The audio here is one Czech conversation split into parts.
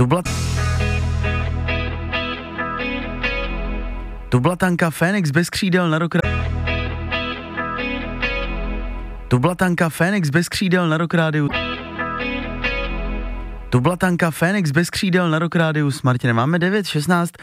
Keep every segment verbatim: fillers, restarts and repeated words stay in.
Tublat... Tublatanka Fénix bez křídel na rok... Tublatanka Fénix bez křídel na rok rádiu. Tublatanka Fénix bez křídel na rok rádius. Martine, máme devět šestnáct.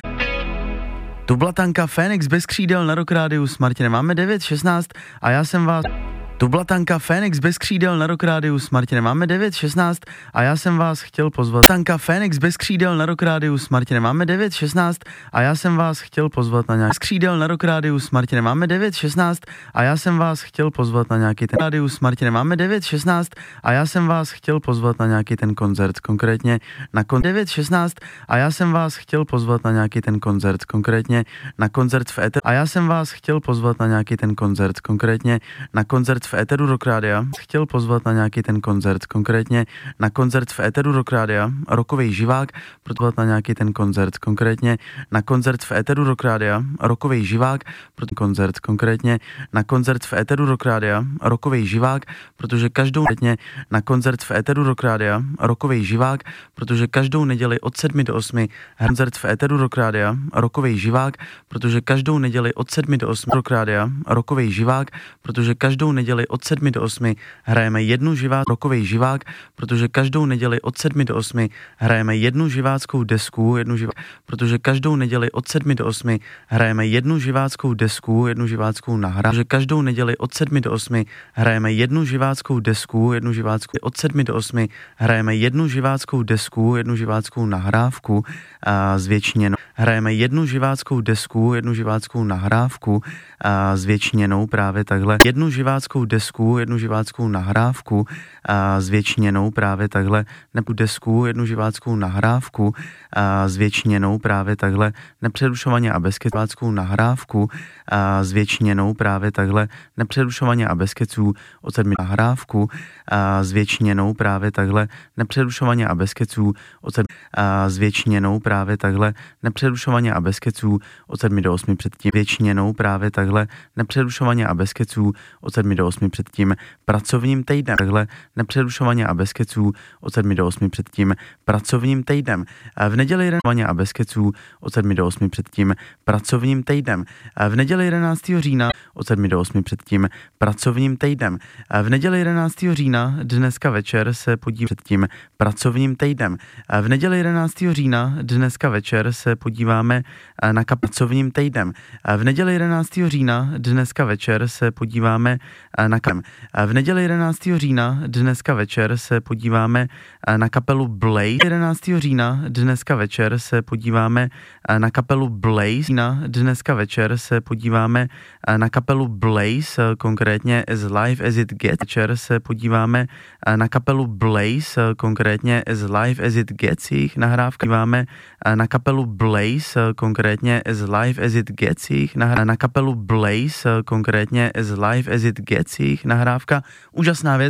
Tublatanka Fénix bez křídel na rok rádius. Martine, máme devět šestnáct a já jsem vás... Tublatanka Fénix bez křídel na rok rádius. Martine, máme devět šestnáct a já jsem vás chtěl pozvat. Tanka Fénix bez křídel na rok rádius. Martine, máme devět šestnáct a já jsem vás chtěl pozvat na nějaký křídel na rok rádius. Martine, máme devět šestnáct a já jsem vás chtěl pozvat na nějaký ten rádius. Martine, máme devět šestnáct a já jsem vás chtěl pozvat na nějaký ten koncert, konkrétně na kon devět šestnáct a já jsem vás chtěl pozvat na nějaký ten koncert, konkrétně na koncert v éteru. A já jsem vás chtěl pozvat na nějaký ten koncert, konkrétně na koncert v éteru Rock Rádia. Chtěl pozvat na nějaký ten koncert, konkrétně na koncert v éteru Rock Rádia, rokovej živák, pozvat na nějaký ten koncert, konkrétně na koncert v éteru Rock Rádia, rokovej živák, proto koncert, konkrétně na koncert v éteru Rock Rádia, rokovej živák, protože každou neděli na koncert v éteru Rock Rádia, rokovej živák, protože každou neděli od sedmi do osmi koncert v éteru Rock Rádia, rokovej živák, protože každou neděli od sedmi do osmi Rock Rádia, rokovej živák, protože každou neděli od sedmi do osmi hrajeme jednu živá rokovej živák, protože každou neděli od sedmi do osmi hrajeme jednu živáckou desku, jednu živá, protože každou neděli od sedmi do osmi hrajeme jednu živáckou desku, jednu živáckou nahrávku, protože každou neděli od sedmi do osmi hrajeme jednu živáckou desku, jednu živáckou od sedmi do osmi hrajeme jednu živáckou desku, jednu živáckou nahrávku a zvětšněnou. Hrajeme jednu živáckou desku, jednu živáckou nahrávku a zvětšněnou právě takhle. Jednu živáckou desku, jednu živáckou nahrávku a zvětšněnou právě takhle. Nebo desku, jednu živáckou nahrávku a zvětšněnou právě takhle. Nepřerušovaně a bez keců nahrávku a zvětšněnou právě takhle. Nepřerušovaně a bez keců od sedmi nahrávku a zvětšněnou právě takhle. Nepřerušovaně a bez keců od sedmi a zvětšněnou právě takhle. Nepřerušovaně a bez keců od sedmi do osmi předtím. Zvětšněnou právě takhle. Nepřerušovaně a bez keců od sedmi do osmi předtím. Pracovním týdnem. Takhle nepřerušovaně a bez keců od sedmi do osmi předtím. Pracovním týdnem. V neděli jedenáctého a bez keců od sedmi do osmi předtím. Pracovním týdnem. V neděli jedenáctého října od sedmi do osmi předtím. Pracovním týdnem. V neděli jedenáctého října dneska večer se podívám předtím. Pracovním týdnem. V neděli jedenáctého října dneska večer se podíváme na pracovním týdnem. V neděli jedenáctého října dneska večer se podíváme na kam. V neděli jedenáctého října dneska večer se podíváme na kapelu Blaze. jedenáctého října dneska večer se podíváme na kapelu Blaze. Dneska večer se podíváme na kapelu Blaze, konkrétně As Live As It Gets. Večer se podíváme na kapelu Blaze, konkrétně As Live As It Gets. Jejich nahrávka díváme na kapelu Blaze, konkrétně As Live As It Gets. Jejich nahrávka na kapelu Blaze, konkrétně As Live As It Gets. Jejich nahrávka. Úžasná věc.